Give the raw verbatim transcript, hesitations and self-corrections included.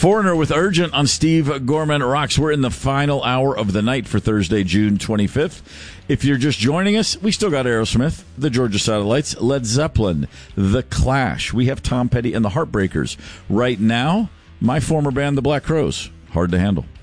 Foreigner with Urgent on Steve Gorman Rocks. We're in the final hour of the night for Thursday, June twenty-fifth. If you're just joining us, we still got Aerosmith, the Georgia Satellites, Led Zeppelin, The Clash. We have Tom Petty and the Heartbreakers. Right now, my former band, the Black Crowes. Hard to handle.